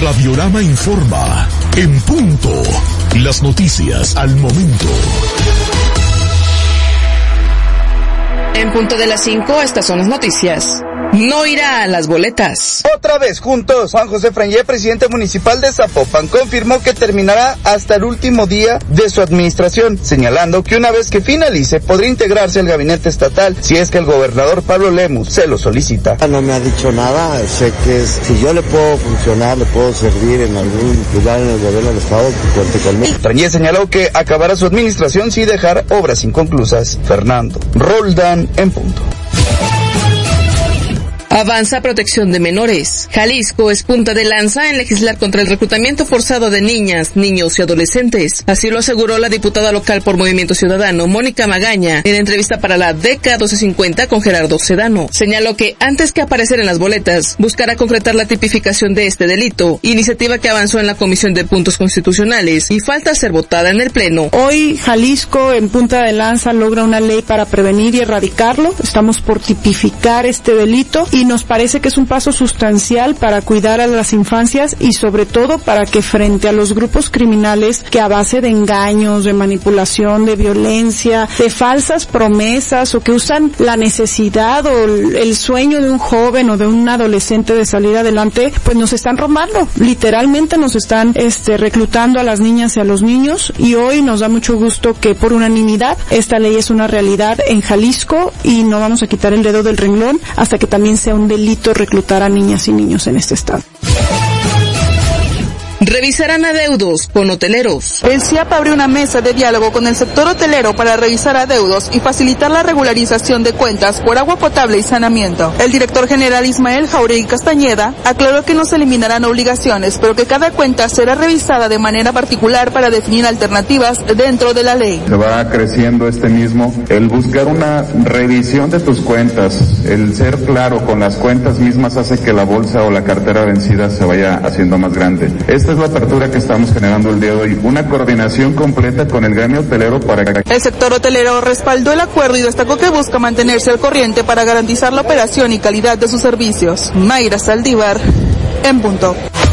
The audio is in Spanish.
Radiorama informa. En punto. Las noticias al momento. En punto de las 5, estas son las noticias. No irá a las boletas. Otra vez juntos. Juan José Frangé, presidente municipal de Zapopan, confirmó que terminará hasta el último día de su administración, señalando que una vez que finalice podría integrarse al gabinete estatal si es que el gobernador Pablo Lemus se lo solicita. No me ha dicho nada, sé que si yo le puedo funcionar, le puedo servir en algún lugar en el gobierno del estado, que cuente conmigo. Frangé señaló que acabará su administración sin dejar obras inconclusas. Fernando Roldán, en punto. Avanza protección de menores. Jalisco es punta de lanza en legislar contra el reclutamiento forzado de niñas, niños y adolescentes. Así lo aseguró la diputada local por Movimiento Ciudadano, Mónica Magaña, en entrevista para la DECA 1250 con Gerardo Sedano. Señaló que antes que aparecer en las boletas, buscará concretar la tipificación de este delito, iniciativa que avanzó en la Comisión de Puntos Constitucionales y falta ser votada en el Pleno. Hoy Jalisco en punta de lanza logra una ley para prevenir y erradicarlo. Estamos por tipificar este delito y nos parece que es un paso sustancial para cuidar a las infancias y sobre todo para que frente a los grupos criminales que a base de engaños, de manipulación, de violencia, de falsas promesas o que usan la necesidad o el sueño de un joven o de un adolescente de salir adelante, pues nos están robando, literalmente nos están reclutando a las niñas y a los niños, y hoy nos da mucho gusto que por unanimidad esta ley es una realidad en Jalisco y no vamos a quitar el dedo del renglón hasta que también sea un delito reclutar a niñas y niños en este estado. Revisarán adeudos con hoteleros. El CIAP abrió una mesa de diálogo con el sector hotelero para revisar adeudos y facilitar la regularización de cuentas por agua potable y saneamiento. El director general Ismael Jauregui Castañeda aclaró que no se eliminarán obligaciones, pero que cada cuenta será revisada de manera particular para definir alternativas dentro de la ley. Se va creciendo el buscar una revisión de tus cuentas, el ser claro con las cuentas mismas hace que la bolsa o la cartera vencida se vaya haciendo más grande. Esta es la apertura que estamos generando el día de hoy, una coordinación completa con el gremio hotelero para... El sector hotelero respaldó el acuerdo y destacó que busca mantenerse al corriente para garantizar la operación y calidad de sus servicios. Mayra Saldívar, en punto.